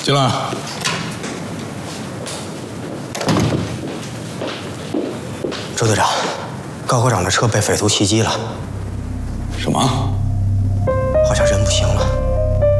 进来。 周队长，高科长的车被匪徒袭击了。 什么？ 好像人不行了。